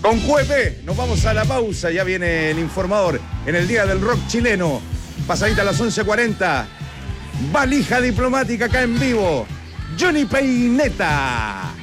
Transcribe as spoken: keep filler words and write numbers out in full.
Con Q E P nos vamos a la pausa. Ya viene el informador en el Día del Rock chileno. Pasadita a las once cuarenta. Valija diplomática acá en vivo. Johnny Peineta.